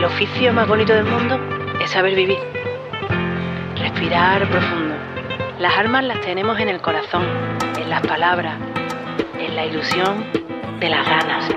el oficio más bonito del mundo es saber vivir. Respirar profundo. Las armas las tenemos en el corazón, en las palabras, en la ilusión de las ganas.